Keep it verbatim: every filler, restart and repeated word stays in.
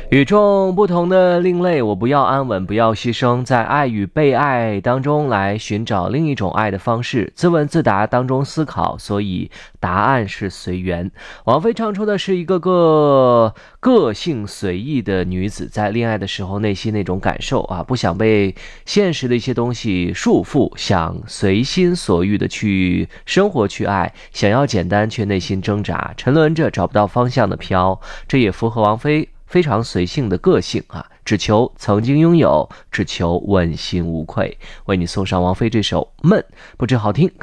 与众不同的另类，我不要安稳，不要牺牲，在爱与被爱当中来寻找另一种爱的方式，自问自答当中思考，所以答案是随缘。王菲唱出的是一个个个性随意的女子在恋爱的时候内心那种感受啊，不想被现实的一些东西束缚，想随心所欲的去生活去爱，想要简单却内心挣扎，沉沦着找不到方向的飘，这也符合王菲非常随性的个性啊，只求曾经拥有，只求问心无愧。为你送上王菲这首《闷》，不知好听。